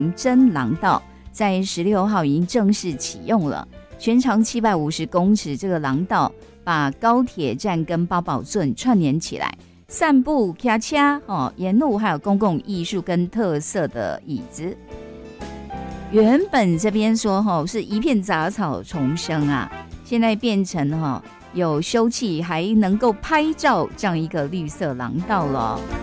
真廊道在16号已经正式启用了，全长750公尺。这个廊道把高铁站跟八宝圳串联起来，散步、骑车沿路还有公共艺术跟特色的椅子。原本这边说是一片杂草丛生啊，现在变成有休憩还能够拍照这样一个绿色廊道了。